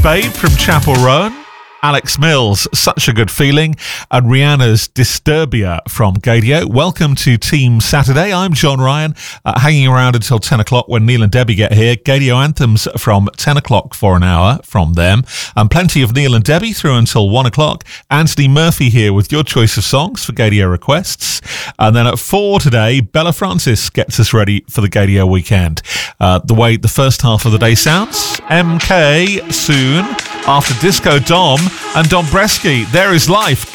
Babe from Chapel Roan, Alex Mills, Such a Good Feeling, and Rihanna's Disturbia from Gaydio. Welcome to Team Saturday. I'm John Ryan, hanging around until 10 o'clock when Neil and Debbie get here. Gaydio anthems from 10 o'clock for an hour from them, and plenty of Neil and Debbie through until 1 o'clock. Anthony Murphy here with your choice of songs for Gaydio requests. And then at 4 today, Bella Francis gets us ready for the Gaydio weekend. The way the first half of the day sounds, MK soon, after Disco Dom and Don Bresky. There is life.